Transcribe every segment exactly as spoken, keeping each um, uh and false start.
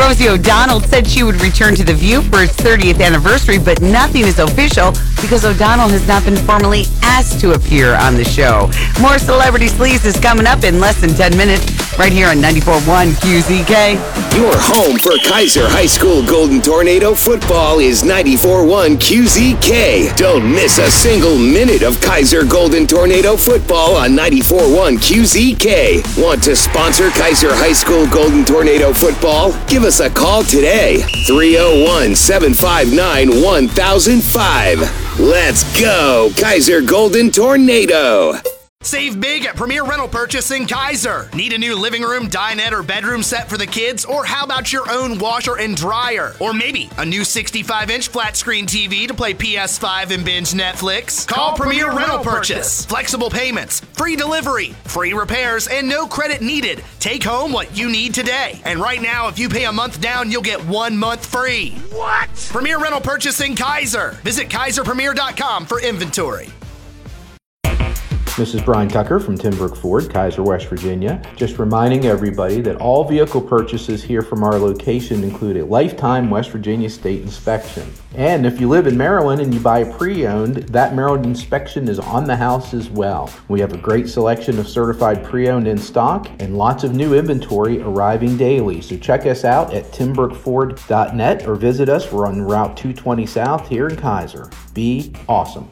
Rosie O'Donnell said she would return to The View for its thirtieth anniversary, but nothing is official because O'Donnell has not been formally asked to appear on the show. More Celebrity Sleaze is coming up in less than ten minutes, right here on ninety-four point one Q Z K. Your home for Kaiser High School Golden Tornado football is ninety-four point one Q Z K. Don't miss a single minute of Kaiser Golden Tornado football on ninety-four point one Q Z K. Want to sponsor Kaiser High School Golden Tornado football? Give us a call today. three oh one, seven five nine, one thousand five. Let's go, Kaiser Golden Tornado. Save big at Premier Rental Purchase in Kaiser. Need a new living room, dinette, or bedroom set for the kids? Or how about your own washer and dryer? Or maybe a new sixty-five inch flat screen T V to play P S five and binge Netflix? Call, Call Premier, Premier Rental, Rental Purchase. Purchase. Flexible payments, free delivery, free repairs, and no credit needed. Take home what you need today. And right now, if you pay a month down, you'll get one month free. What? Premier Rental Purchase in Kaiser. Visit Kaiser Premier dot com for inventory. This is Brian Tucker from Tim Brook Ford, Kaiser, West Virginia. Just reminding everybody that all vehicle purchases here from our location include a lifetime West Virginia state inspection. And if you live in Maryland and you buy a pre-owned, that Maryland inspection is on the house as well. We have a great selection of certified pre-owned in stock and lots of new inventory arriving daily. So check us out at tim brook ford dot net or visit us. We're on Route two twenty South here in Kaiser. Be awesome.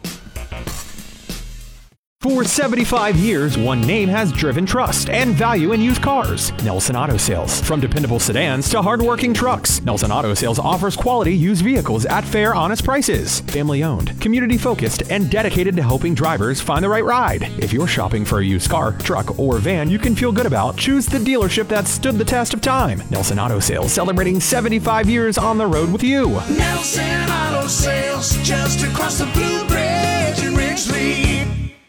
For seventy-five years, one name has driven trust and value in used cars. Nelson Auto Sales. From dependable sedans to hardworking trucks, Nelson Auto Sales offers quality used vehicles at fair, honest prices. Family-owned, community-focused, and dedicated to helping drivers find the right ride. If you're shopping for a used car, truck, or van you can feel good about, choose the dealership that stood the test of time. Nelson Auto Sales, celebrating seventy-five years on the road with you. Nelson Auto Sales, just across the Blue Bridge in Ridgely.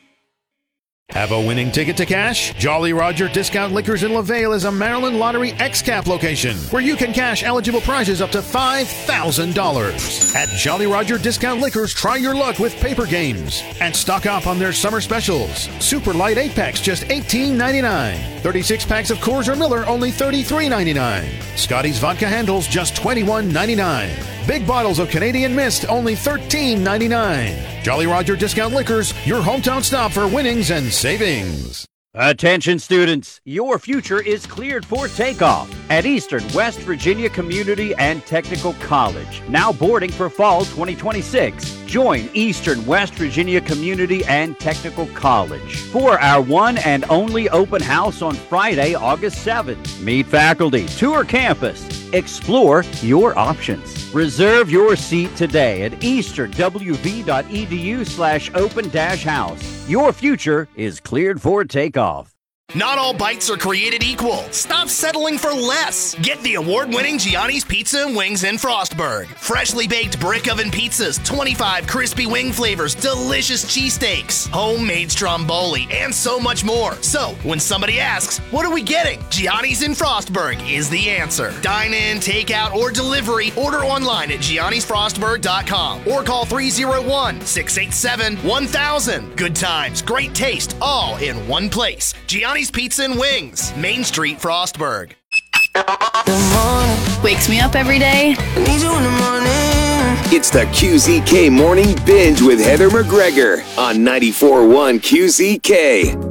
Have a winning ticket to cash? Jolly Roger Discount Liquors in LaVale is a Maryland Lottery X-Cap location where you can cash eligible prizes up to five thousand dollars. At Jolly Roger Discount Liquors, try your luck with paper games and stock up on their summer specials. Super Light eight packs, just eighteen ninety-nine. thirty-six packs of Coors or Miller, only thirty-three ninety-nine. Scotty's Vodka Handles, just twenty-one ninety-nine. Big bottles of Canadian Mist, only thirteen ninety-nine. Jolly Roger Discount Liquors, your hometown stop for winnings and savings. Attention students, your future is cleared for takeoff at Eastern West Virginia Community and Technical College. Now boarding for fall twenty twenty-six. Join Eastern West Virginia Community and Technical College for our one and only open house on Friday, August seventh. Meet faculty, tour campus, explore your options. Reserve your seat today at easternwv.edu slash open dash house. Your future is cleared for takeoff. Not all bites are created equal. Stop settling for less. Get the award-winning Gianni's Pizza and Wings in Frostburg. Freshly baked brick oven pizzas, twenty-five crispy wing flavors, delicious cheesesteaks, homemade stromboli, and so much more. So, when somebody asks, what are we getting? Gianni's in Frostburg is the answer. Dine in, take out, or delivery. Order online at giannis frostburg dot com or call three oh one, six eight seven, one thousand. Good times, great taste, all in one place. Gianni's Pizza and Wings, Main Street, Frostburg. Wakes me up every day. Need you in the morning. It's the Q Z K Morning Binge with Heather McGregor on ninety-four point one Q Z K.